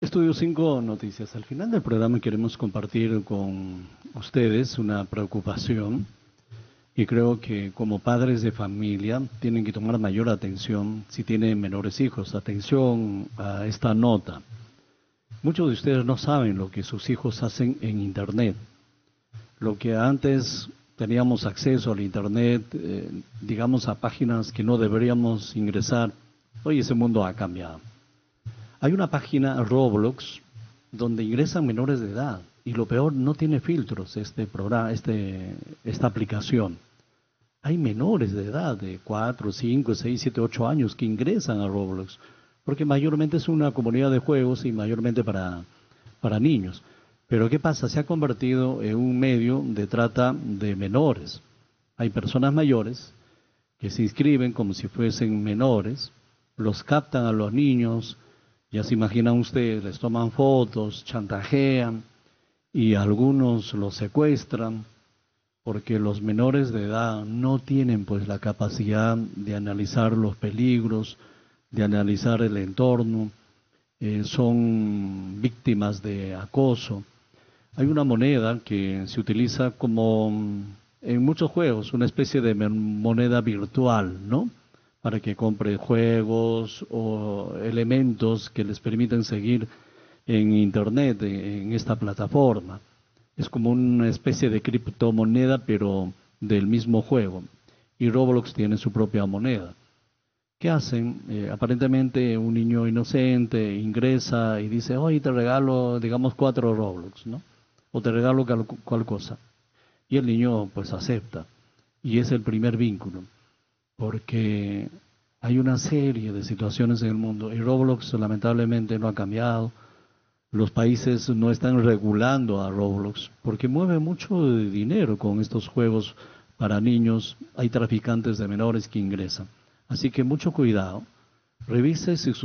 Estudio 5 Noticias. Al final del programa queremos compartir con ustedes una preocupación y creo que como padres de familia tienen que tomar mayor atención si tienen menores hijos. Atención a esta nota. Muchos de ustedes no saben lo que sus hijos hacen en Internet. Lo que antes teníamos acceso al Internet, digamos a páginas que no deberíamos ingresar, hoy ese mundo ha cambiado. Hay una página Roblox donde ingresan menores de edad y lo peor, no tiene filtros este programa, esta aplicación. Hay menores de edad de 4, 5, 6, 7, 8 años que ingresan a Roblox porque mayormente es una comunidad de juegos y mayormente para niños. Pero ¿qué pasa? Se ha convertido en un medio de trata de menores. Hay personas mayores que se inscriben como si fuesen menores, los captan a los niños. Ya se imaginan ustedes, les toman fotos, chantajean y algunos los secuestran porque los menores de edad no tienen pues la capacidad de analizar los peligros, de analizar el entorno, son víctimas de acoso. Hay una moneda que se utiliza como en muchos juegos, una especie de moneda virtual, ¿no? Para que compre juegos o elementos que les permitan seguir en Internet, en esta plataforma. Es como una especie de criptomoneda, pero del mismo juego. Y Roblox tiene su propia moneda. ¿Qué hacen? Aparentemente un niño inocente ingresa y dice, oye, te regalo, digamos, 4 Roblox, ¿no? O te regalo cual cosa. Y el niño pues acepta. Y es el primer vínculo porque hay una serie de situaciones en el mundo y Roblox lamentablemente no ha cambiado. Los países no están regulando a Roblox porque mueve mucho de dinero con estos juegos para niños. Hay traficantes de menores que ingresan. Así que mucho cuidado. Revise si